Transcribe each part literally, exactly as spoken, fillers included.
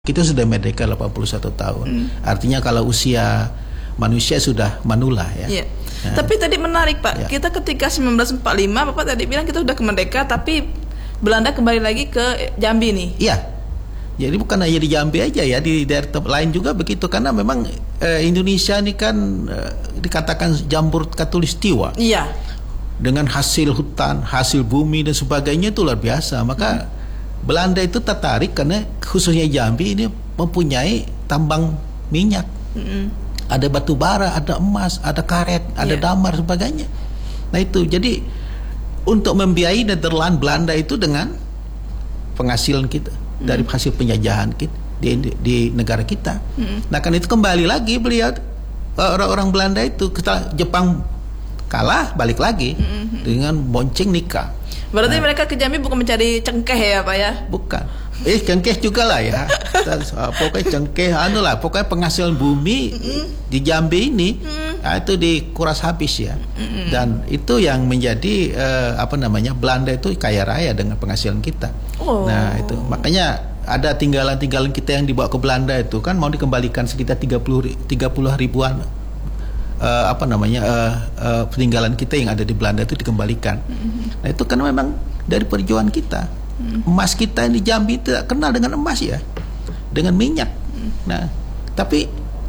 Kita sudah merdeka delapan puluh satu tahun. Hmm. Artinya kalau usia manusia sudah manula ya. Yeah. Nah. Tapi tadi menarik Pak, ya. Kita ketika sembilan belas empat puluh lima Bapak tadi bilang kita sudah merdeka, tapi Belanda kembali lagi ke Jambi nih. Iya. Jadi bukan hanya di Jambi aja ya, di daerah lain juga begitu. Karena memang eh, Indonesia ini kan eh, dikatakan jambur katulistiwa. Iya. Dengan hasil hutan, hasil bumi dan sebagainya itu luar biasa. Maka hmm. Belanda itu tertarik karena khususnya Jambi ini mempunyai tambang minyak. Hmm. Ada batu bara, ada emas, ada karet, ada yeah. damar sebagainya. Nah itu jadi untuk membiayai Nederland Belanda itu dengan penghasilan kita mm. dari hasil penjajahan kita di, di negara kita. Mm. Nah kan itu kembali lagi beliau orang-orang Belanda itu kita Jepang kalah balik lagi mm-hmm. dengan bonceng nikah. Berarti nah, mereka ke Jambi bukan mencari cengkeh ya Pak ya? Bukan. Eh cengkeh juga lah ya. Pokoknya cengkeh anu lah, pokoknya penghasilan bumi mm-hmm. di Jambi ini mm-hmm. nah, itu dikuras habis ya. Mm-hmm. Dan itu yang menjadi uh, apa namanya Belanda itu kaya raya dengan penghasilan kita. Oh. Nah itu makanya ada tinggalan-tinggalan kita yang dibawa ke Belanda itu kan mau dikembalikan sekitar tiga puluh ribuan uh, apa namanya uh, uh, peninggalan kita yang ada di Belanda itu dikembalikan. Mm-hmm. Nah itu kan memang dari perjuangan kita. Emas kita di Jambi tidak kenal dengan emas ya, dengan minyak. Nah, tapi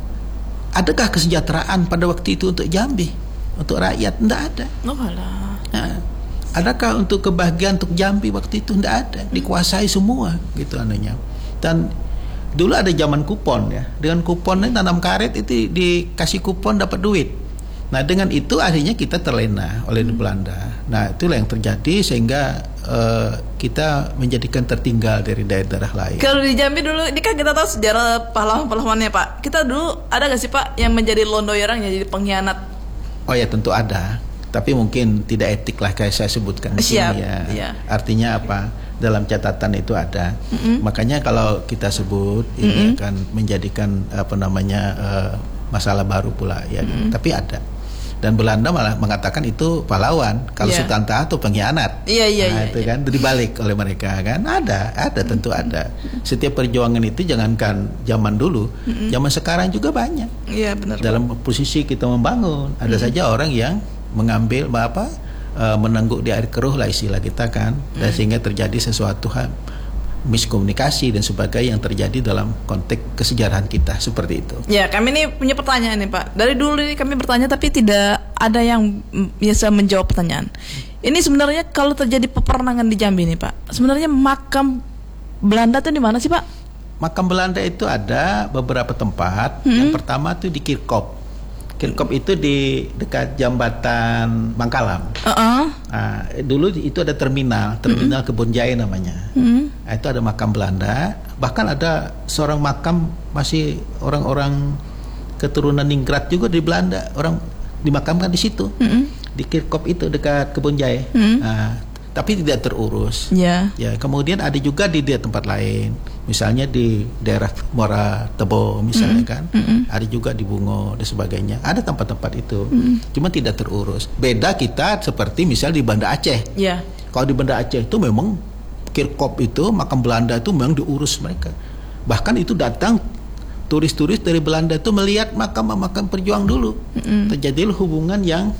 adakah kesejahteraan pada waktu itu untuk Jambi, untuk rakyat? Tidak ada. Oh, alah. Nah, adakah untuk kebahagiaan untuk Jambi waktu itu? Tidak ada. Dikuasai semua, gitu anunya. Dan dulu ada zaman kupon ya. Dengan kupon tanam karet itu dikasih kupon dapat duit. Nah dengan itu akhirnya kita terlena oleh hmm. Belanda. Nah itulah yang terjadi sehingga uh, kita menjadikan tertinggal dari daerah-daerah lain. Kalau di Jambi dulu, ini kan kita tahu sejarah pahlawan-pahlawannya Pak. Kita dulu ada gak sih Pak yang menjadi londoyerang, yang jadi pengkhianat? Oh ya tentu ada. Tapi mungkin tidak etik lah kayak saya sebutkan di sini ya. Ya. Artinya apa? Dalam catatan itu ada. Mm-hmm. Makanya kalau kita sebut mm-hmm. ini akan menjadikan apa namanya uh, masalah baru pula ya. Mm-hmm. Tapi ada. Dan Belanda malah mengatakan itu pahlawan. Kalau yeah. Sultan Taha itu pengkhianat. Iya iya nah, iya. Itu kan dibalik oleh mereka kan. Ada, ada tentu ada. Setiap perjuangan itu jangankan zaman dulu, mm-hmm. zaman sekarang juga banyak. Iya benar. Dalam posisi kita membangun, ada mm-hmm. saja orang yang mengambil apa uh, menengguk di air keruh lah istilah kita kan. Dan mm-hmm. sehingga terjadi sesuatu hal miskomunikasi dan sebagainya yang terjadi dalam konteks kesejarahan kita seperti itu. Ya, kami ini punya pertanyaan nih Pak. Dari dulu ini kami bertanya tapi tidak ada yang bisa menjawab pertanyaan. Ini sebenarnya kalau terjadi peperangan di Jambi nih Pak, sebenarnya makam Belanda itu di mana sih Pak? Makam Belanda itu ada beberapa tempat. Hmm. Yang pertama itu di Kirkop. Kirkop itu di dekat jambatan Mangkalam. Uh-uh. Nah, dulu itu ada terminal, terminal mm-hmm. Kebun Jaya namanya. Mm-hmm. Nah, itu ada makam Belanda. Bahkan ada seorang makam masih orang-orang keturunan Ningrat juga di Belanda. Orang dimakamkan di situ, mm-hmm. di Kirkop itu dekat Kebun Jaya. Mm-hmm. Nah, tapi tidak terurus. Yeah. Ya, kemudian ada juga di, di tempat lain. Misalnya di daerah Muara Tebo misalnya mm-hmm. kan, mm-hmm. ada juga di Bungo dan sebagainya. Ada tempat-tempat itu, mm-hmm. cuma tidak terurus. Beda kita seperti misal di Banda Aceh. Yeah. Kalau di Banda Aceh itu memang Kirkop itu makam Belanda itu memang diurus mereka. Bahkan itu datang turis-turis dari Belanda itu melihat makam-makam perjuang dulu. Mm-hmm. Terjadilah hubungan yang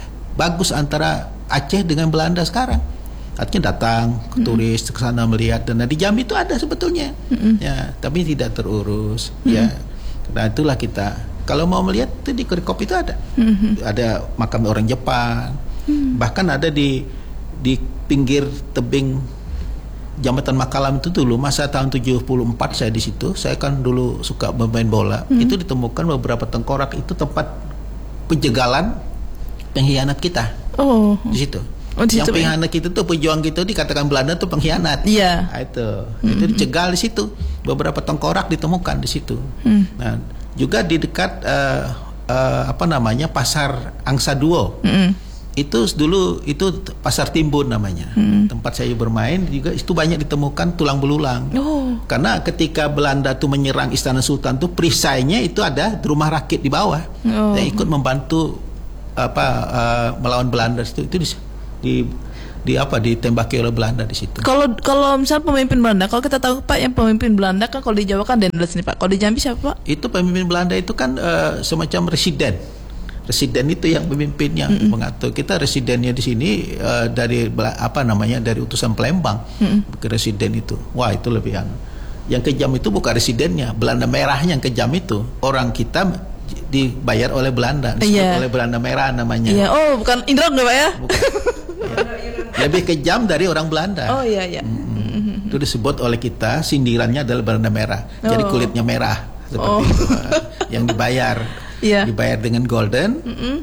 bagus antara Aceh dengan Belanda sekarang. Artinya datang ke turis ke sana melihat, dan di Jambi itu ada sebetulnya, mm-hmm. ya, tapi tidak terurus, mm-hmm. ya. Nah itulah kita kalau mau melihat itu di Kirkop itu ada, mm-hmm. ada makam orang Jepang, mm-hmm. bahkan ada di di pinggir tebing jambatan Mangkalam itu dulu masa tahun tujuh puluh empat saya di situ, saya kan dulu suka bermain bola, mm-hmm. itu ditemukan beberapa tengkorak itu tempat penjagalan pengkhianat kita, oh. di situ. Oh, yang pengkhianat kita tuh pejuang kita dikatakan Belanda tuh pengkhianat. Iya. Yeah. Nah, itu, mm-hmm. itu dicegal di situ. Beberapa tengkorak ditemukan di situ. Mm. Nah, juga di dekat uh, uh, apa namanya Pasar Angsa Duo. Mm-hmm. Itu dulu itu Pasar Timbun namanya. Mm. Tempat saya bermain juga itu banyak ditemukan tulang belulang. Oh. Karena ketika Belanda tuh menyerang Istana Sultan tuh perisainya itu ada di rumah rakit di bawah. Oh. Yang ikut membantu apa uh, melawan Belanda itu itu di di di apa ditembaki oleh Belanda di situ. Kalau kalau misal pemimpin Belanda, kalau kita tahu Pak yang pemimpin Belanda kan kalau di Jawa kan Dendels nih Pak. Kalau di Jambi siapa Pak? Itu pemimpin Belanda itu kan uh, semacam residen. Residen itu yang pemimpinnya mm-hmm. mengatur. Kita residennya di sini uh, dari apa namanya dari utusan Palembang mm-hmm. ke residen itu. Wah itu lebih anu. Yang kejam itu bukan residennya, Belanda merahnya yang kejam itu. Orang kita dibayar oleh Belanda, disebut yeah. oleh Belanda merah namanya. Iya, yeah. Oh bukan Indra enggak Pak ya? Bukan. Lebih kejam dari orang Belanda. Oh iya iya. Hmm. Itu disebut oleh kita sindirannya adalah Belanda merah. Oh. Jadi kulitnya merah seperti oh. itu. Yang dibayar, yeah. dibayar dengan golden, mm-hmm.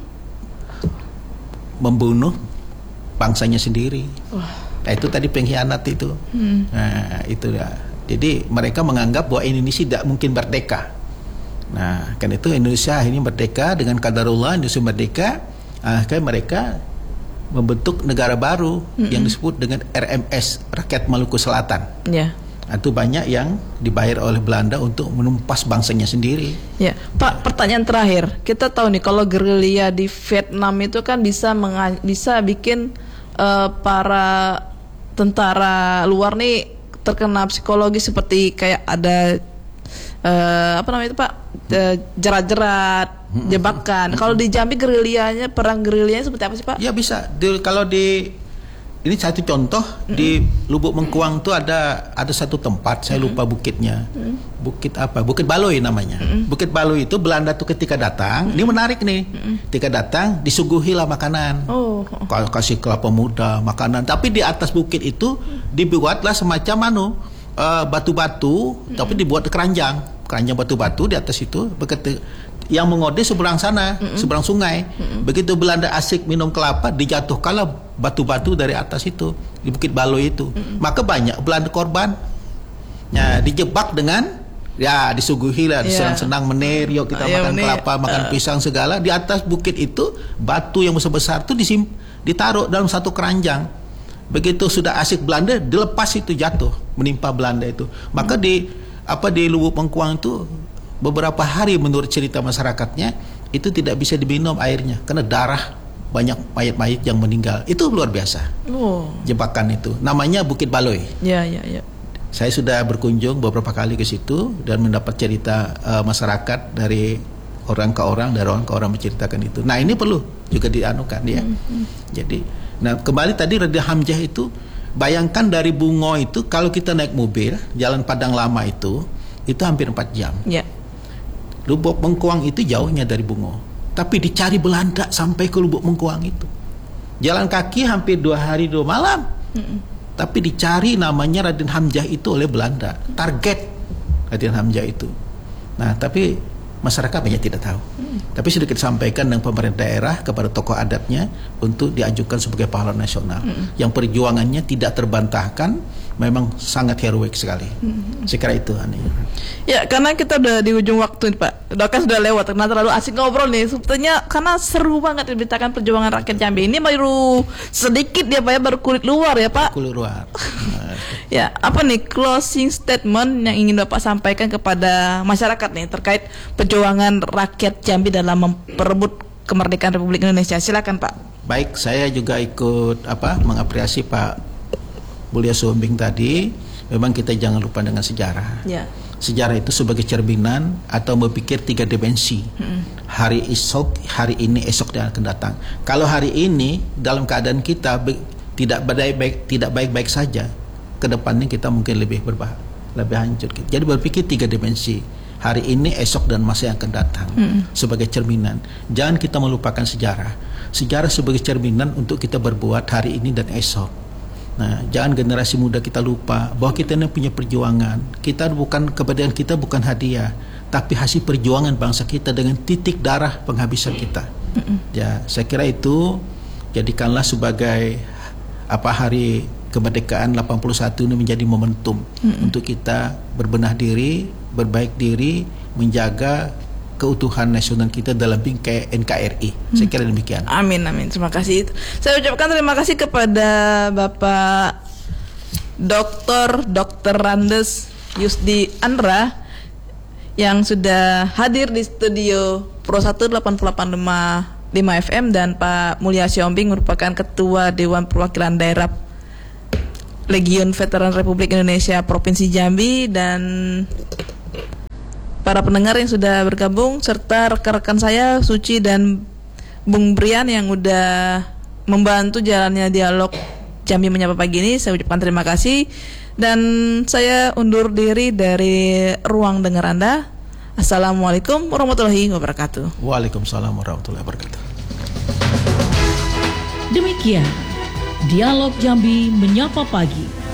membunuh bangsanya sendiri. Oh. Nah, itu tadi pengkhianat itu. Hmm. Nah itu ya. Jadi mereka menganggap bahwa Indonesia tidak mungkin merdeka. Nah kan itu Indonesia ini merdeka dengan qadarullah, Indonesia merdeka. Ah, kan mereka membentuk negara baru mm-hmm. yang disebut dengan R M S, Rakyat Maluku Selatan. Ya. Yeah. Itu banyak yang dibayar oleh Belanda untuk menumpas bangsanya sendiri. Ya, yeah. Pak, pertanyaan terakhir. Kita tahu nih kalau gerilya di Vietnam itu kan bisa menga- bisa bikin uh, para tentara luar nih terkena psikologi seperti kayak ada uh, apa namanya itu Pak? Uh, jerat-jerat. Jebakan. Kalau di Jambi gerilyanya, perang gerilyanya seperti apa sih Pak? Ya bisa. Di, kalau di ini satu contoh mm-hmm. di Lubuk Mengkuang itu ada ada satu tempat, saya lupa mm-hmm. bukitnya. Mm-hmm. Bukit apa? Bukit Baloi namanya. Mm-hmm. Bukit Baloi itu Belanda tuh ketika datang, mm-hmm. ini menarik nih. Mm-hmm. Ketika datang disuguhilah makanan. Oh. Kasih kelapa muda, makanan. Tapi di atas bukit itu dibuatlah semacam anu uh, batu-batu, mm-hmm. tapi dibuat keranjang, keranjang batu-batu di atas itu. Begitu yang mengodeh seberang sana, mm-hmm. seberang sungai. Mm-hmm. Begitu Belanda asik minum kelapa, dijatuhkanlah batu-batu dari atas itu di Bukit Baloi itu. Mm-hmm. Maka banyak Belanda korban. Ya, dijebak dengan ya disuguhi lah, yeah. senang-senang menir, yuk kita yeah, makan menir. kelapa, makan uh. pisang segala. Di atas bukit itu batu yang besar-besar itu disim- ditaruh dalam satu keranjang. Begitu sudah asik Belanda, dilepas itu jatuh, menimpa Belanda itu. Maka mm-hmm. di apa di Lubuk Mengkuang itu beberapa hari menurut cerita masyarakatnya itu tidak bisa diminum airnya karena darah, banyak mayat-mayat yang meninggal. Itu luar biasa. Oh. Jebakan itu. Namanya Bukit Baloi. Ya, ya, ya. Saya sudah berkunjung beberapa kali ke situ dan mendapat cerita uh, masyarakat dari orang ke orang, dari orang ke orang menceritakan itu. Nah, ini perlu juga dianukan ya. Mm-hmm. Jadi, nah kembali tadi Raden Hamzah itu, bayangkan dari Bungo itu kalau kita naik mobil Jalan Padang Lama itu itu hampir empat jam. Ya. Lubuk Mengkuang itu jauhnya dari Bungo, tapi dicari Belanda sampai ke Lubuk Mengkuang itu. Jalan kaki hampir dua hari dua malam, mm-mm. tapi dicari namanya Raden Hamzah itu oleh Belanda. Target Raden Hamzah itu. Nah, tapi masyarakat banyak tidak tahu. Mm. Tapi sudah kita sampaikan dengan pemerintah daerah kepada tokoh adatnya untuk diajukan sebagai pahlawan nasional. Mm. Yang perjuangannya tidak terbantahkan. Memang sangat heroik sekali. Hmm. Saya kira itu aneh. Ya, karena kita udah di ujung waktu nih Pak. Udah kan sudah lewat. Karena terlalu asik ngobrol nih. Sebetulnya karena seru banget diberitakan perjuangan rakyat Jambi. Ini baru sedikit ya Pak ya, baru kulit luar ya Pak. Kulit luar. Ya, apa nih closing statement yang ingin Bapak sampaikan kepada masyarakat nih terkait perjuangan rakyat Jambi dalam memperebut kemerdekaan Republik Indonesia. Silakan Pak. Baik, saya juga ikut apa mengapresiasi Pak Bulia Sumbing tadi. Memang kita jangan lupa dengan sejarah. Ya. Sejarah itu sebagai cerminan atau berpikir tiga dimensi. Hmm. Hari esok, hari ini, esok yang akan datang. Kalau hari ini dalam keadaan kita be- tidak baik-baik, tidak baik-baik saja, ke depannya kita mungkin lebih berbahaya, lebih hancur. Jadi berpikir tiga dimensi. Hari ini, esok dan masa yang akan datang. Hmm. Sebagai cerminan. Jangan kita melupakan sejarah. Sejarah sebagai cerminan untuk kita berbuat hari ini dan esok. Nah, jangan generasi muda kita lupa bahwa kita ini punya perjuangan. Kita bukan, keberadaan kita bukan hadiah, tapi hasil perjuangan bangsa kita dengan titik darah penghabisan kita. Mm-mm. Ya, saya kira itu jadikanlah sebagai apa hari kemerdekaan delapan puluh satu ini menjadi momentum Mm-mm. untuk kita berbenah diri, berbaik diri, menjaga keutuhan nasional kita dalam bingkai N K R I. Hmm. Saya kira demikian. Amin, amin. Terima kasih. Saya ucapkan terima kasih kepada Bapak Doktor Dokter Randes Yusdi Andra yang sudah hadir di studio Pro satu delapan puluh delapan koma lima lima F M, dan Pak Mulya Siombing merupakan Ketua Dewan Perwakilan Daerah Legiun Veteran Republik Indonesia Provinsi Jambi, dan para pendengar yang sudah bergabung, serta rekan-rekan saya Suci dan Bung Brian yang udah membantu jalannya dialog Jambi Menyapa pagi ini. Saya ucapkan terima kasih dan saya undur diri dari ruang dengar Anda. Assalamualaikum warahmatullahi wabarakatuh. Waalaikumsalam warahmatullahi wabarakatuh. Demikian Dialog Jambi Menyapa Pagi.